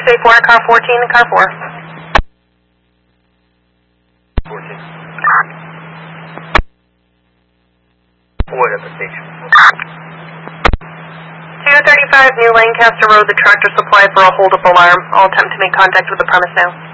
684 to car 14 and car 4. 14. Wait at the station. 235 New Lancaster Road, the tractor supplied for a hold-up alarm. I'll attempt to make contact with the premise now.